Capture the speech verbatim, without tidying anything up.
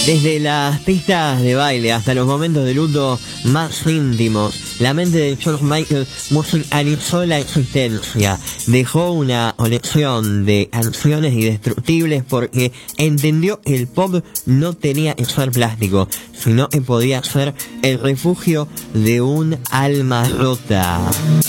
Desde las pistas de baile hasta los momentos de luto más íntimos, la mente de George Michael musicalizó la existencia. Dejó una colección de canciones indestructibles porque entendió que el pop no tenía que ser plástico, sino que podía ser el refugio de un alma rota.